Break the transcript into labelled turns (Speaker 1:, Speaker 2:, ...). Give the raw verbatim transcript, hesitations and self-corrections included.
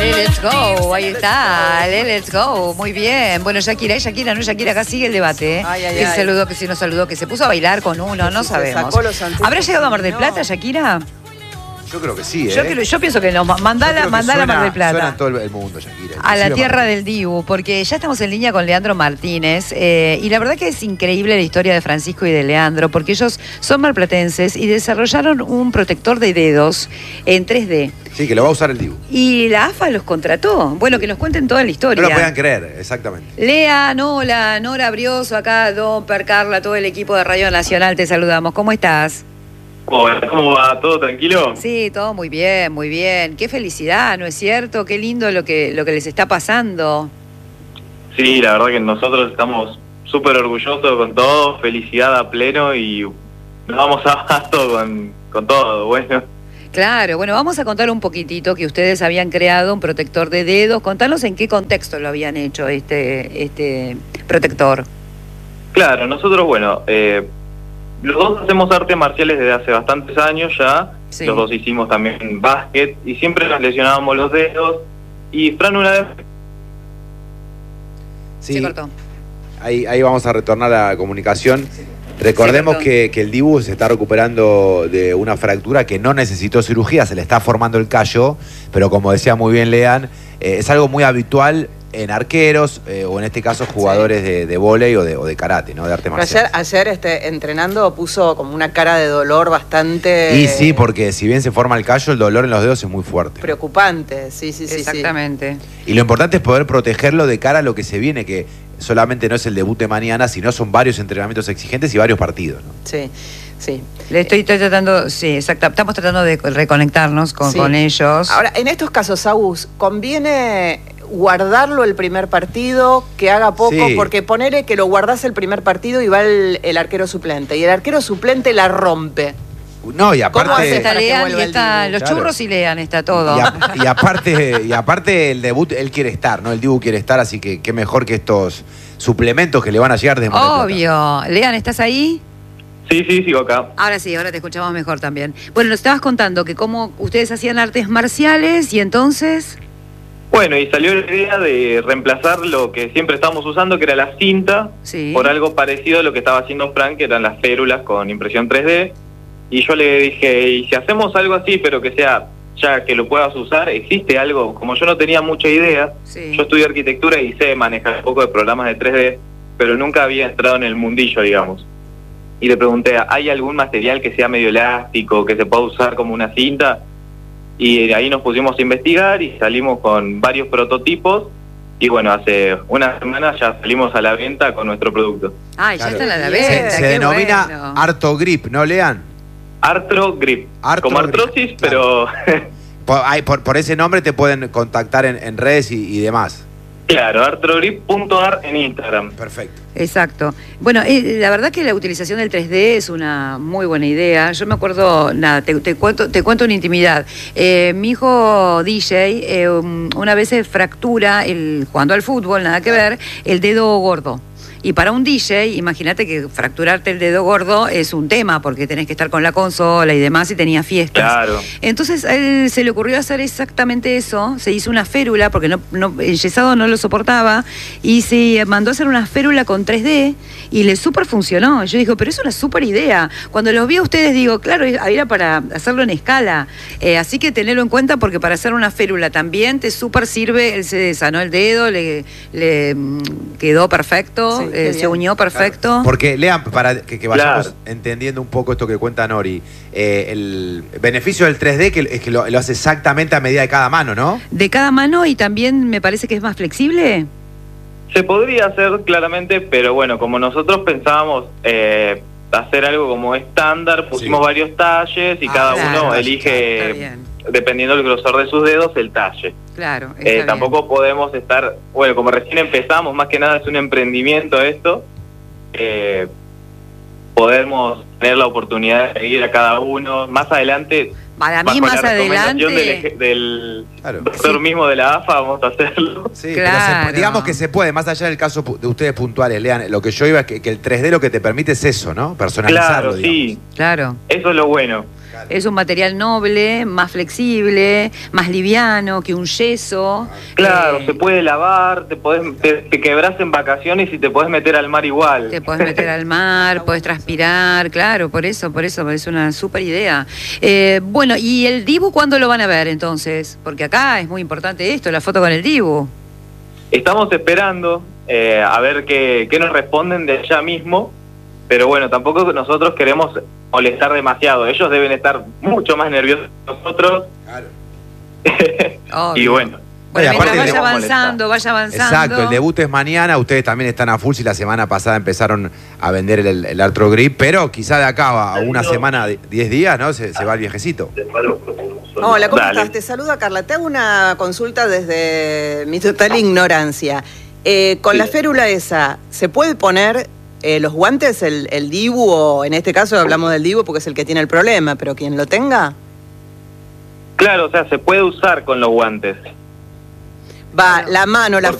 Speaker 1: Ale, let's go. Ahí está. Ale, let's go. Muy bien. Bueno, Shakira, ¿eh? Shakira, no Shakira, acá sigue el debate. ¿eh?
Speaker 2: Ay, ay,
Speaker 1: que
Speaker 2: ay.
Speaker 1: saludó, que si no saludó, que se puso a bailar con uno, no
Speaker 2: Sí,
Speaker 1: sabemos.
Speaker 2: sacó los anteojos.
Speaker 1: ¿Habrá llegado a Mar del Plata, Shakira?
Speaker 3: Yo creo que sí, ¿eh?
Speaker 1: Yo, creo- yo pienso que no. Mandala, mandala a Mar del Plata.
Speaker 3: Suena en todo el mundo, Shakira.
Speaker 1: A la
Speaker 3: Inclusive
Speaker 1: tierra
Speaker 3: Mar-
Speaker 1: del Dibu, porque ya estamos en línea con Leandro Martínez, eh, y la verdad que es increíble la historia de Francisco y de Leandro, porque ellos son marplatenses y desarrollaron un protector de dedos en tres D.
Speaker 3: Sí, que lo va a usar el Dibu.
Speaker 1: Y la A F A los contrató. Bueno, que nos cuenten toda la historia.
Speaker 3: No lo puedan creer, exactamente.
Speaker 1: Lea, Nola, Nora Brioso, acá, Don, Per, Carla, todo el equipo de Radio Nacional, te saludamos. ¿Cómo estás?
Speaker 4: Hola, ¿cómo va? ¿Todo tranquilo?
Speaker 1: Sí, todo muy bien, muy bien. Qué felicidad, ¿no es cierto? Qué lindo lo que, lo que les está pasando.
Speaker 4: Sí, la verdad que nosotros estamos súper orgullosos con todo, felicidad a pleno y nos vamos a abasto con, con todo, bueno.
Speaker 1: Claro, bueno, vamos a contar un poquitito que ustedes habían creado un protector de dedos. Contanos en qué contexto lo habían hecho este, este protector.
Speaker 4: Claro, nosotros, bueno, eh, los dos hacemos artes marciales desde hace bastantes años ya,
Speaker 1: Sí.
Speaker 4: los dos hicimos también básquet y siempre nos lesionábamos los dedos y Fran una vez...
Speaker 3: Sí,
Speaker 1: Se cortó.
Speaker 3: ahí, ahí vamos a retornar a la comunicación. Recordemos
Speaker 1: Sí,
Speaker 3: que, que el Dibu se está recuperando de una fractura que no necesitó cirugía, se le está formando el callo, pero como decía muy bien Lean, eh, es algo muy habitual en arqueros, eh, o en este caso jugadores de, de vóley o de, o de karate, ¿no? De arte
Speaker 2: Pero
Speaker 3: marcial.
Speaker 2: ayer, ayer este, entrenando puso como una cara de dolor bastante
Speaker 3: Y sí, porque si bien se forma el callo, el dolor en los dedos es muy fuerte.
Speaker 2: preocupante. Sí, sí, sí.
Speaker 1: Exactamente.
Speaker 3: Y lo importante es poder protegerlo de cara a lo que se viene, que solamente no es el debut de mañana, sino son varios entrenamientos exigentes y varios partidos, ¿no?
Speaker 2: Sí, sí.
Speaker 1: Le estoy, estoy tratando, sí, exacto. Estamos tratando de reconectarnos con,
Speaker 2: Sí.
Speaker 1: con ellos.
Speaker 2: Ahora, en estos casos, Agus, ¿conviene guardarlo el primer partido, que haga poco?
Speaker 3: Sí.
Speaker 2: Porque ponele que lo guardás el primer partido y va el, el arquero suplente. Y el arquero suplente la rompe.
Speaker 3: No, y
Speaker 2: ¿Cómo
Speaker 3: aparte...
Speaker 2: hace
Speaker 1: está
Speaker 2: para que
Speaker 1: Lean y
Speaker 2: vuelva el
Speaker 1: está
Speaker 2: Dibu?
Speaker 1: los
Speaker 3: Claro.
Speaker 1: churros y Lean, está todo.
Speaker 3: Y, a- y aparte, y aparte el debut, él quiere estar, ¿no? El Dibu quiere estar, así que qué mejor que estos suplementos que le van a llegar de Mar del Plata.
Speaker 1: Obvio. Lean, ¿estás ahí?
Speaker 4: Sí, sí, sigo acá.
Speaker 1: Ahora sí, ahora te escuchamos mejor también. Bueno, nos estabas contando que cómo ustedes hacían artes marciales y entonces...
Speaker 4: Bueno, y salió la idea de reemplazar lo que siempre estábamos usando, que era la cinta,
Speaker 1: Sí.
Speaker 4: por algo parecido a lo que estaba haciendo Frank, que eran las férulas con impresión tres D. Y yo le dije, y si hacemos algo así, pero que sea ya que lo puedas usar, existe algo, como yo no tenía mucha idea,
Speaker 1: Sí.
Speaker 4: yo estudié arquitectura y sé manejar un poco de programas de tres D, pero nunca había entrado en el mundillo, digamos. Y le pregunté, ¿hay algún material que sea medio elástico, que se pueda usar como una cinta? Y ahí nos pusimos a investigar y salimos con varios prototipos. Y bueno, hace una semana ya salimos a la venta con nuestro producto.
Speaker 1: Ah, ya
Speaker 3: Claro.
Speaker 1: están a la
Speaker 2: Bien.
Speaker 1: venta.
Speaker 3: Se, se
Speaker 1: qué
Speaker 3: denomina
Speaker 1: bueno.
Speaker 3: Artogrip, ¿no, Lean?
Speaker 4: Artro Grip,
Speaker 3: Artro
Speaker 4: como
Speaker 3: Grip,
Speaker 4: artrosis,
Speaker 3: claro.
Speaker 4: pero
Speaker 3: Por, hay- por- por ese nombre te pueden contactar en, en redes y, y demás.
Speaker 4: claro, artrogrip punto ar en Instagram.
Speaker 3: Perfecto.
Speaker 1: Exacto. Bueno, eh, la verdad que la utilización del tres D es una muy buena idea. Yo me acuerdo, nada, te, te cuento te cuento una intimidad. Eh, mi hijo D J eh, um, una vez se fractura, el, jugando al fútbol, nada que ver, el dedo gordo. Y para un D J, imagínate que fracturarte el dedo gordo es un tema, porque tenés que estar con la consola y demás, y tenía fiestas.
Speaker 4: Claro.
Speaker 1: Entonces a él se le ocurrió hacer exactamente eso, se hizo una férula, porque no, no, el yesado no lo soportaba, y se mandó a hacer una férula con tres D, y le súper funcionó. Yo digo, pero es una súper idea. Cuando los vi a ustedes, digo, claro, era para hacerlo en escala, eh, así que tenerlo en cuenta, porque para hacer una férula también te súper sirve, él se sanó el dedo, le, le mm, quedó perfecto,
Speaker 2: Sí,
Speaker 1: eh,
Speaker 2: qué
Speaker 1: se
Speaker 2: bien.
Speaker 1: unió perfecto.
Speaker 3: Porque, Lean, para que, que vayamos
Speaker 4: Claro.
Speaker 3: entendiendo un poco esto que cuenta Nori, eh, el beneficio del tres D que, es que lo, lo hace exactamente a medida de cada mano, ¿no?
Speaker 1: De cada mano, y también me parece que es más flexible.
Speaker 4: Se podría hacer claramente, pero bueno, como nosotros pensábamos eh, hacer algo como estándar, pusimos
Speaker 3: Sí.
Speaker 4: varios talles y
Speaker 3: Ah,
Speaker 4: cada
Speaker 1: claro,
Speaker 4: uno
Speaker 3: está
Speaker 4: elige,
Speaker 1: bien.
Speaker 4: dependiendo del grosor de sus dedos, el talle.
Speaker 1: Claro. está
Speaker 4: Eh,
Speaker 1: bien.
Speaker 4: tampoco podemos estar, bueno, como recién empezamos, más que nada es un emprendimiento esto, eh, podemos tener la oportunidad de seguir a cada uno. Más adelante,
Speaker 1: Para mí,
Speaker 4: bajo
Speaker 1: más
Speaker 4: la recomendación
Speaker 1: adelante.
Speaker 4: del, del
Speaker 3: Claro.
Speaker 4: doctor
Speaker 1: Sí.
Speaker 4: mismo de la A F A, vamos a hacerlo.
Speaker 3: Sí,
Speaker 1: Claro.
Speaker 3: pero se- digamos que se puede, más allá del caso pu- de ustedes puntuales, Lean, lo que yo iba es que, que el tres D lo que te permite es eso, ¿no? Personalizarlo,
Speaker 4: Claro,
Speaker 3: digamos.
Speaker 4: sí,
Speaker 1: Claro.
Speaker 4: eso es lo bueno.
Speaker 1: Es un material noble, más flexible, más liviano que un yeso.
Speaker 4: Claro,
Speaker 1: Eh,
Speaker 4: se puede lavar, te podés, te, te quebrás en vacaciones y te podés meter al mar igual.
Speaker 1: Te podés meter al mar, podés transpirar, claro, por eso, por eso, es una súper idea. Eh, bueno, ¿y el Dibu cuándo lo van a ver entonces? Porque acá es muy importante esto, la foto con el Dibu.
Speaker 4: Estamos esperando eh, a ver qué, qué nos responden de allá mismo, pero bueno, tampoco nosotros queremos molestar demasiado. Ellos deben estar mucho más nerviosos que nosotros.
Speaker 3: Claro.
Speaker 4: Y
Speaker 1: Obvio.
Speaker 4: bueno.
Speaker 1: Bueno,
Speaker 3: Y aparte
Speaker 1: mientras vaya
Speaker 4: debemos
Speaker 1: avanzando, vaya avanzando.
Speaker 3: Exacto, el debut es mañana, ustedes también están a full si la semana pasada empezaron a vender el, el Arthro Grip, pero quizá de acá a una semana, diez días, ¿no? Se, se va el viejecito.
Speaker 2: Hola, ¿cómo
Speaker 4: Dale.
Speaker 2: estás? Te saluda Carla. Te hago una consulta desde mi total ignorancia. Eh, con la férula esa, ¿se puede poner eh, los guantes, el, el Dibu, o en este caso hablamos del Dibu porque es el que tiene el problema, pero quien lo tenga?
Speaker 4: Claro, o sea, se puede usar con los guantes.
Speaker 2: Va, la mano, la